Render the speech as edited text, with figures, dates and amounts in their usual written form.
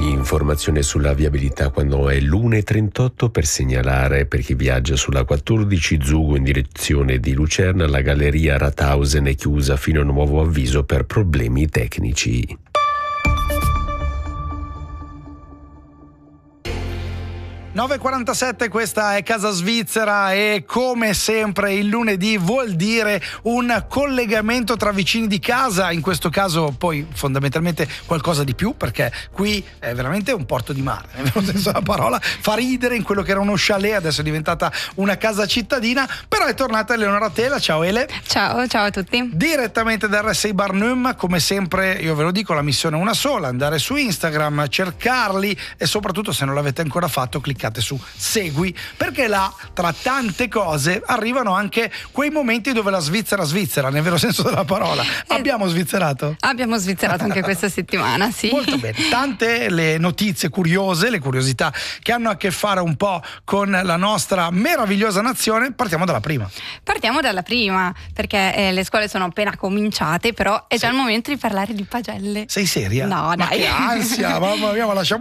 Informazione sulla viabilità quando è l'1:38 per segnalare per chi viaggia sulla 14 Zugo in direzione di Lucerna la galleria Rathausen è chiusa fino a nuovo avviso per problemi tecnici. 9:47, questa è Casa Svizzera e come sempre il lunedì vuol dire un collegamento tra vicini di casa, in questo caso poi fondamentalmente qualcosa di più, perché qui è veramente un porto di mare, nel vero senso della parola. Fa ridere, in quello che era uno chalet adesso è diventata una casa cittadina, però è tornata Eleonora Tela. Ciao Ele. Ciao a tutti. Direttamente da RSI Barnum, come sempre io ve lo dico, la missione è una sola: andare su Instagram, cercarli e soprattutto, se non l'avete ancora fatto, cliccate su segui, perché là tra tante cose arrivano anche quei momenti dove la Svizzera, nel vero senso della parola. Abbiamo svizzerato Anche questa settimana, sì. Molto bene, tante le notizie curiose, le curiosità che hanno a che fare un po' con la nostra meravigliosa nazione. Partiamo dalla prima, perché le scuole sono appena cominciate, però è già il momento di parlare di pagelle. Sei seria? No, ma dai. che ansia, mamma mia, ma lasciamo